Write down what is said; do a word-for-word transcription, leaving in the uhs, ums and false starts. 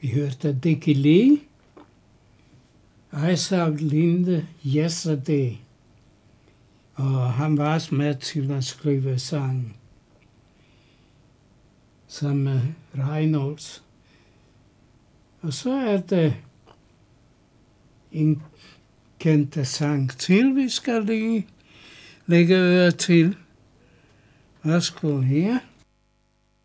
Vi hørte Dickie Lee. I saw Linda yesterday. Og han var også med til at skrive sangen. Sammen med Reynolds. Og så er det en kendte sang til, vi skal lige lægge øre til. Værsgo her.